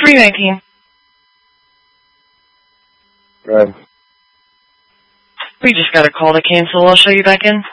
319. Right. We just got a call to cancel. I'll show you back in.